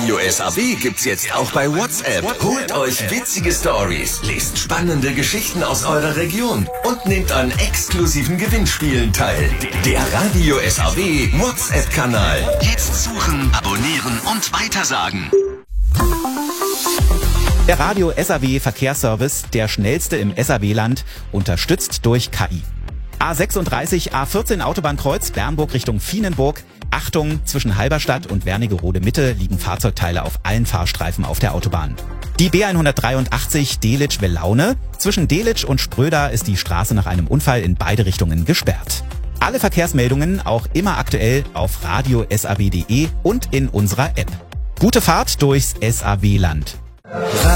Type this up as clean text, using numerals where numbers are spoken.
Radio SAW gibt's jetzt auch bei WhatsApp. Holt euch witzige Stories, lest spannende Geschichten aus eurer Region und nehmt an exklusiven Gewinnspielen teil. Der Radio SAW WhatsApp-Kanal. Jetzt suchen, abonnieren und weitersagen. Der Radio SAW Verkehrsservice, der schnellste im SAW-Land, unterstützt durch KI. A36, A14 Autobahnkreuz, Bernburg Richtung Vienenburg. Achtung, zwischen Halberstadt und Wernigerode Mitte liegen Fahrzeugteile auf allen Fahrstreifen auf der Autobahn. Die B183 Delitzsch-Wellaune. Zwischen Delitzsch und Spröda ist die Straße nach einem Unfall in beide Richtungen gesperrt. Alle Verkehrsmeldungen auch immer aktuell auf radio-saw.de und in unserer App. Gute Fahrt durchs SAW-Land.